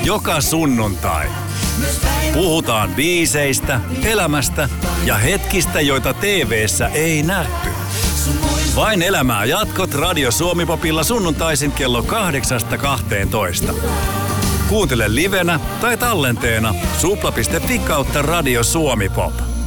joka sunnuntai. Puhutaan biiseistä, elämästä ja hetkistä, joita TV:ssä ei nähty. Vain elämää jatkot Radio Suomi-popilla sunnuntaisin kello 8-12. Kuuntele livenä tai tallenteena supla.fi/Radio Suomi Pop.